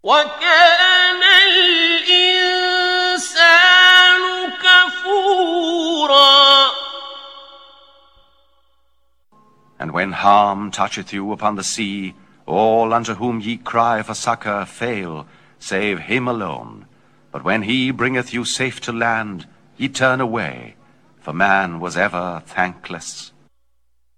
وَكَانَ الْإِنسَانُ كَفُورًا. And when harm toucheth you upon the sea, all unto whom ye cry for succor fail, save him alone. But when he bringeth you safe to land, ye turn away, for man was ever thankless.